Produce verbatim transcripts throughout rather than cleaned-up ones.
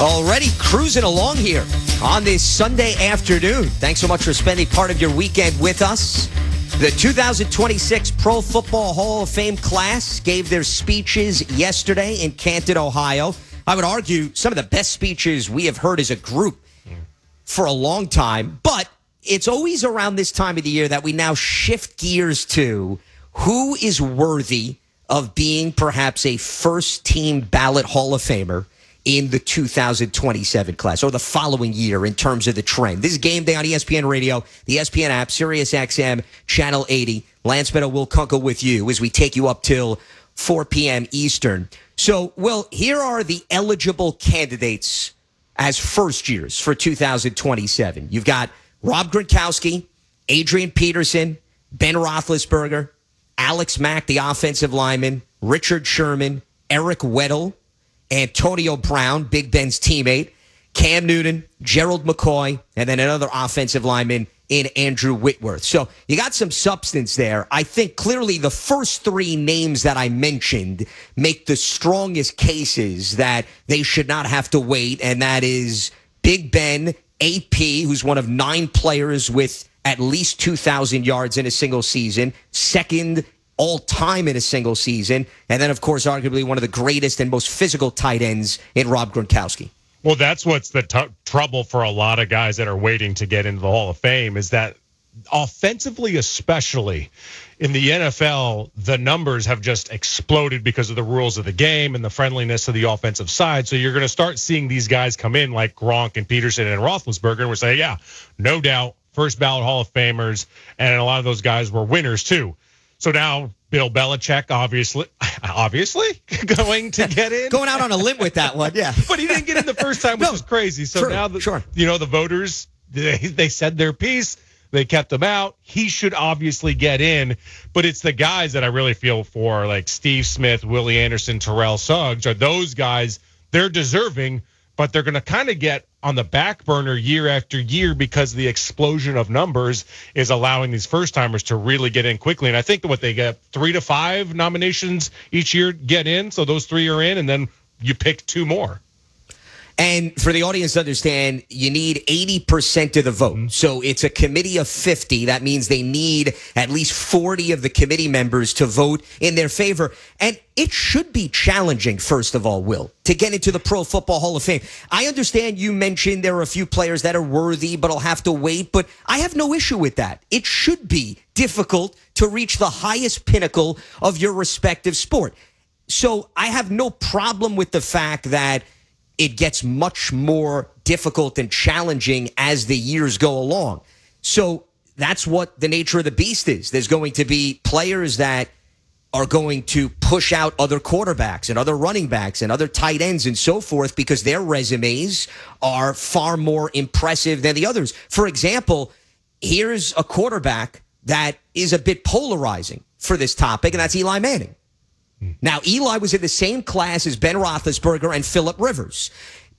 Already cruising along here on this Sunday afternoon. Thanks so much for spending part of your weekend with us. The two thousand twenty-six Pro Football Hall of Fame class gave their speeches yesterday in Canton, Ohio. I would argue some of the best speeches we have heard as a group for a long time. But it's always around this time of the year that we now shift gears to who is worthy of being perhaps a first-team ballot Hall of Famer in the two thousand twenty-seven class or the following year in terms of the trend. This is Game Day on E S P N Radio, the E S P N app, Sirius X M, Channel eighty. Lance Meadow, Will Kunkel with you as we take you up till four p.m. Eastern. So, Will, here are the eligible candidates as first years for two thousand twenty-seven. You've got Rob Gronkowski, Adrian Peterson, Ben Roethlisberger, Alex Mack, the offensive lineman, Richard Sherman, Eric Weddle, Antonio Brown, Big Ben's teammate, Cam Newton, Gerald McCoy, and then another offensive lineman in Andrew Whitworth. So you got some substance there. I think clearly the first three names that I mentioned make the strongest cases that they should not have to wait, and that is Big Ben, A P, who's one of nine players with at least two thousand yards in a single season, second all-time in a single season, and then, of course, arguably one of the greatest and most physical tight ends in Rob Gronkowski. Well, that's what's the t- trouble for a lot of guys that are waiting to get into the Hall of Fame is that offensively, especially in the N F L, the numbers have just exploded because of the rules of the game and the friendliness of the offensive side. So you're going to start seeing these guys come in like Gronk and Peterson and Roethlisberger, and we're saying, yeah, no doubt, first ballot Hall of Famers, and a lot of those guys were winners too. So now Bill Belichick, obviously, obviously going to get in. Going out on a limb with that one, yeah. But he didn't get in the first time, which No, is crazy. So true, now, the, sure. you know, the voters, they, they said their piece. They kept him out. He should obviously get in. But it's the guys that I really feel for, like Steve Smith, Willie Anderson, Terrell Suggs, are those guys. They're deserving, but they're going to kind of get on the back burner year after year because the explosion of numbers is allowing these first-timers to really get in quickly. And I think that what they get, three to five nominations each year get in, so those three are in, and then you pick two more. And for the audience to understand, you need eighty percent of the vote. So it's a committee of fifty. That means they need at least forty of the committee members to vote in their favor. And it should be challenging, first of all, Will, to get into the Pro Football Hall of Fame. I understand you mentioned there are a few players that are worthy, but will have to wait. But I have no issue with that. It should be difficult to reach the highest pinnacle of your respective sport. So I have no problem with the fact that it gets much more difficult and challenging as the years go along. So that's what the nature of the beast is. There's going to be players that are going to push out other quarterbacks and other running backs and other tight ends and so forth because their resumes are far more impressive than the others. For example, here's a quarterback that is a bit polarizing for this topic, and that's Eli Manning. Now, Eli was in the same class as Ben Roethlisberger and Phillip Rivers.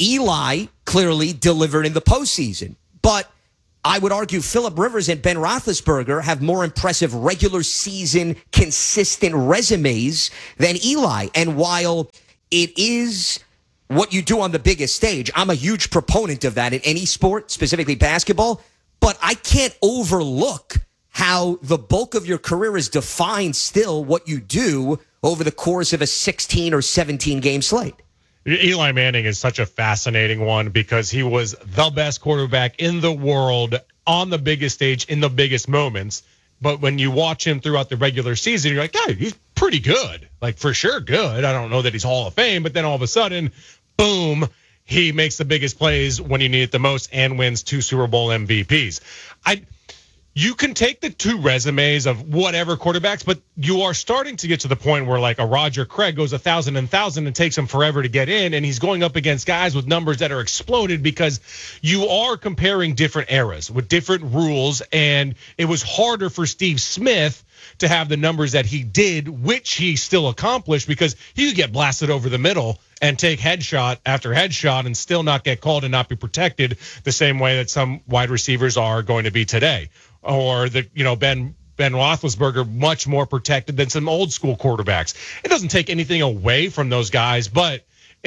Eli clearly delivered in the postseason, but I would argue Phillip Rivers and Ben Roethlisberger have more impressive regular season consistent resumes than Eli. And while it is what you do on the biggest stage, I'm a huge proponent of that in any sport, specifically basketball, but I can't overlook how the bulk of your career is defined still what you do over the course of a sixteen or seventeen game slate. Eli Manning is such a fascinating one because he was the best quarterback in the world on the biggest stage in the biggest moments. But when you watch him throughout the regular season, you're like, yeah, he's pretty good. Like, for sure good. I don't know that he's Hall of Fame, but then all of a sudden, boom, he makes the biggest plays when you need it the most and wins two Super Bowl M V Ps. I You can take the two resumes of whatever quarterbacks, but you are starting to get to the point where like a Roger Craig goes a thousand and thousand and takes him forever to get in, and he's going up against guys with numbers that are exploded because you are comparing different eras with different rules, and it was harder for Steve Smith to have the numbers that he did, which he still accomplished because he could get blasted over the middle and take headshot after headshot and still not get called and not be protected the same way that some wide receivers are going to be today. Or the, you know, Ben Ben Roethlisberger much more protected than some old school quarterbacks. It doesn't take anything away from those guys, but it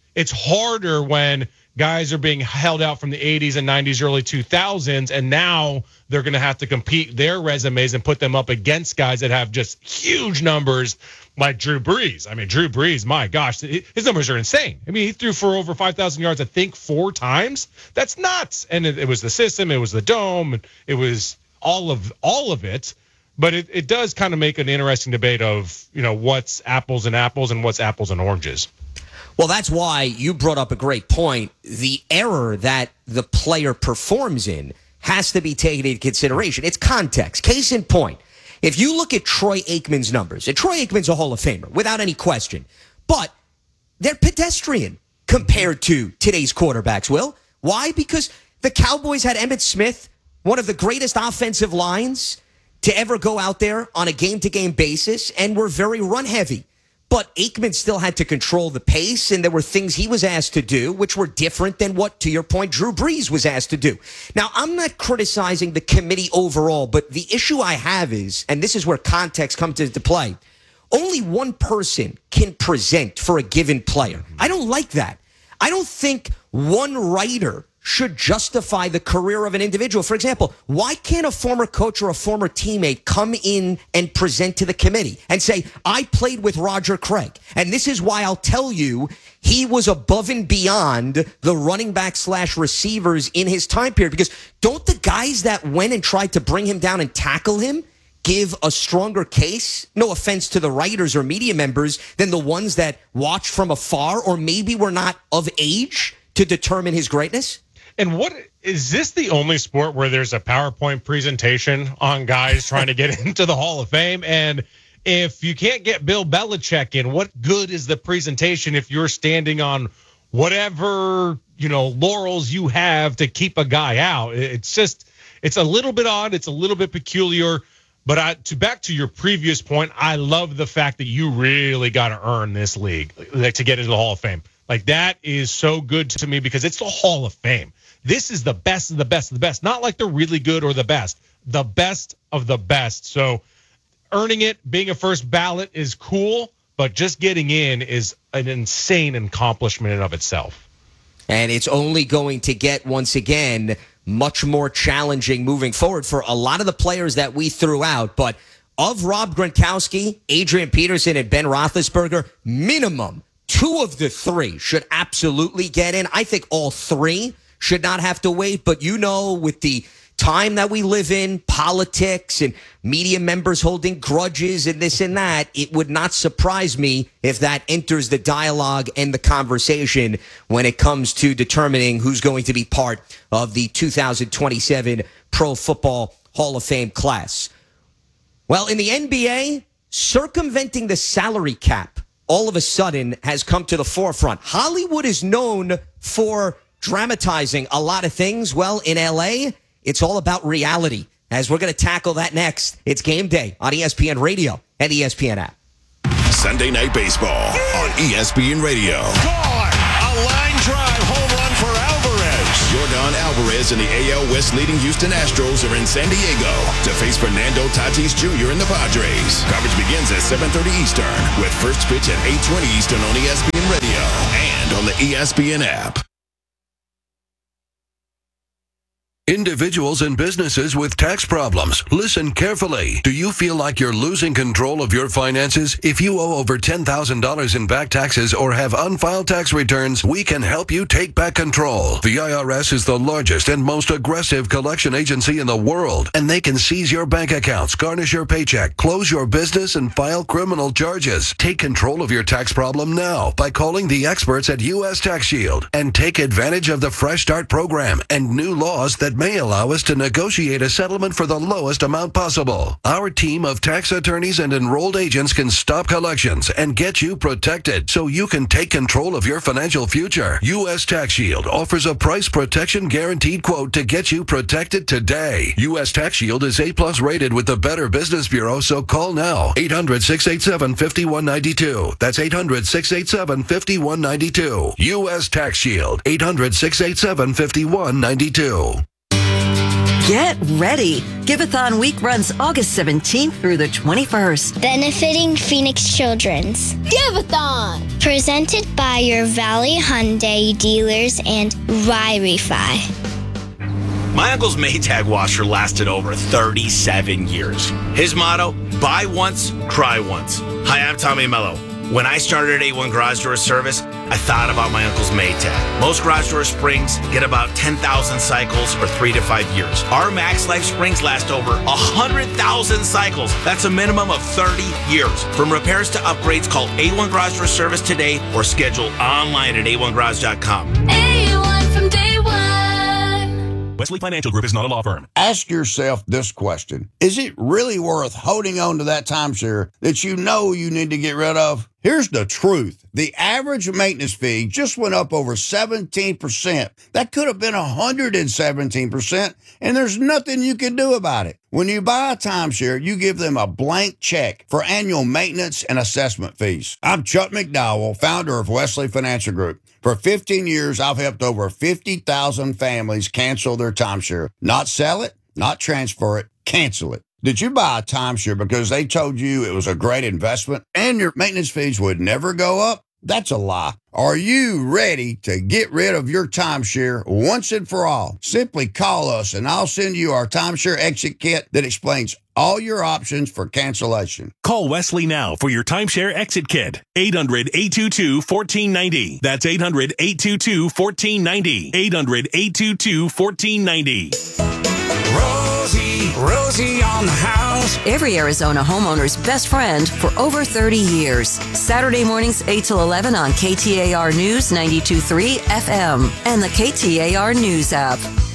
it's harder when guys are being held out from the eighties and nineties, early two thousands, and now they're going to have to compete their resumes and put them up against guys that have just huge numbers like Drew Brees. I mean, Drew Brees, my gosh, his numbers are insane. I mean, he threw for over five thousand yards, I think, four times. That's nuts. And it, it was the system, it was the dome, it was all of all of it. But it, it does kind of make an interesting debate of, you know, what's apples and apples and what's apples and oranges. Well, that's why you brought up a great point. The error that the player performs in has to be taken into consideration. It's context. Case in point, if you look at Troy Aikman's numbers, and Troy Aikman's a Hall of Famer, without any question, but they're pedestrian compared to today's quarterbacks, Will. Why? Because the Cowboys had Emmitt Smith, one of the greatest offensive lines to ever go out there on a game-to-game basis, and were very run-heavy. But Aikman still had to control the pace, and there were things he was asked to do which were different than what, to your point, Drew Brees was asked to do. Now, I'm not criticizing the committee overall, but the issue I have is, and this is where context comes into play, only one person can present for a given player. I don't like that. I don't think one writer should justify the career of an individual. For example, why can't a former coach or a former teammate come in and present to the committee and say, I played with Roger Craig, and this is why I'll tell you he was above and beyond the running back slash receivers in his time period? Because don't the guys that went and tried to bring him down and tackle him give a stronger case, no offense to the writers or media members, than the ones that watched from afar or maybe were not of age to determine his greatness? And what is this the only sport where there's a PowerPoint presentation on guys trying to get into the Hall of Fame? And if you can't get Bill Belichick in, what good is the presentation if you're standing on whatever, you know, laurels you have to keep a guy out? It's just, it's a little bit odd. It's a little bit peculiar. But I, to back to your previous point, I love the fact that you really got to earn this league, like, to get into the Hall of Fame. Like, that is so good to me because it's the Hall of Fame. This is the best of the best of the best. Not like the really good or the best. The best of the best. So earning it, being a first ballot is cool, but just getting in is an insane accomplishment in of itself. And it's only going to get, once again, much more challenging moving forward for a lot of the players that we threw out. But of Rob Gronkowski, Adrian Peterson, and Ben Roethlisberger, minimum two of the three should absolutely get in. I think all three should not have to wait. But, you know, with the time that we live in, politics and media members holding grudges and this and that, it would not surprise me if that enters the dialogue and the conversation when it comes to determining who's going to be part of the two thousand twenty-seven Pro Football Hall of Fame class. Well, in the N B A, circumventing the salary cap all of a sudden has come to the forefront. Hollywood is known for dramatizing a lot of things. Well, in L A, it's all about reality. As we're going to tackle that next, it's Game Day on E S P N Radio and E S P N app. Sunday Night Baseball on E S P N Radio. Gone! A line drive home run for Alvarez. Yordan Alvarez and the A L West leading Houston Astros are in San Diego to face Fernando Tatis Junior and the Padres. Coverage begins at seven thirty Eastern with first pitch at eight twenty Eastern on E S P N Radio and on the E S P N app. Individuals and businesses with tax problems, listen carefully. Do you feel like you're losing control of your finances? If you owe over ten thousand dollars in back taxes or have unfiled tax returns, we can help you take back control. The I R S is the largest and most aggressive collection agency in the world, and they can seize your bank accounts, garnish your paycheck, close your business, and file criminal charges. Take control of your tax problem now by calling the experts at U S Tax Shield and take advantage of the Fresh Start program and new laws that may allow us to negotiate a settlement for the lowest amount possible. Our team of tax attorneys and enrolled agents can stop collections and get you protected so you can take control of your financial future. U S Tax Shield offers a price protection guaranteed quote to get you protected today. U S Tax Shield is A plus rated with the Better Business Bureau, so call now. eight hundred, six eight seven, five one nine two. That's eight hundred, six eight seven, five one nine two. U S Tax Shield. eight hundred, six eight seven, five one nine two. Get ready. Give-a-thon week runs August seventeenth through the twenty-first. Benefiting Phoenix Children's. Give-a-thon! Presented by your Valley Hyundai dealers and Rye-Refi. My uncle's Maytag washer lasted over thirty-seven years. His motto, buy once, cry once. Hi, I'm Tommy Mello. When I started at A one Garage Door Service, I thought about my uncle's Maytag. Most garage door springs get about ten thousand cycles or three to five years. Our Max Life springs last over one hundred thousand cycles. That's a minimum of thirty years. From repairs to upgrades, call A one Garage Door Service today or schedule online at A one garage dot com. A one from day one. Wesley Financial Group is not a law firm. Ask yourself this question. Is it really worth holding on to that timeshare that you know you need to get rid of? Here's the truth. The average maintenance fee just went up over seventeen percent. That could have been one hundred seventeen percent, and there's nothing you can do about it. When you buy a timeshare, you give them a blank check for annual maintenance and assessment fees. I'm Chuck McDowell, founder of Wesley Financial Group. For fifteen years, I've helped over fifty thousand families cancel their timeshare. Not sell it, not transfer it, cancel it. Did you buy a timeshare because they told you it was a great investment and your maintenance fees would never go up? That's a lie. Are you ready to get rid of your timeshare once and for all? Simply call us and I'll send you our timeshare exit kit that explains all your options for cancellation. Call Wesley now for your timeshare exit kit. eight hundred, eight two two, one four nine zero. That's eight hundred, eight two two, one four nine zero. eight hundred, eight two two, one four nine zero. Rosie, Rosie on the house. Every Arizona homeowner's best friend for over thirty years. Saturday mornings eight till eleven on K T A R News ninety-two point three F M and the K T A R News app.